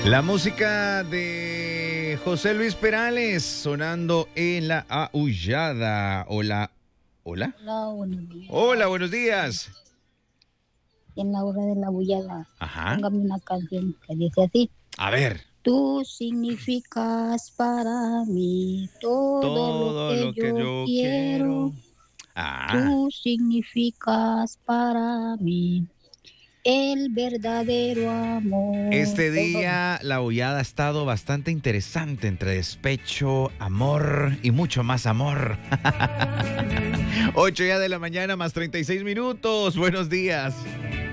La música de José Luis Perales sonando en la aullada. Hola. ¿Hola? Hola, buenos días. Hola, buenos días. En la hora de la bullada, Ajá. póngame una canción que dice así. A ver. Tú significas para mí todo Todo lo lo que que yo yo quiero. quiero. Ah. Tú significas para mí el verdadero amor. Este día la aullada ha estado bastante interesante entre despecho, amor y mucho más amor. 8 ya de la mañana más 36 minutos. Buenos días.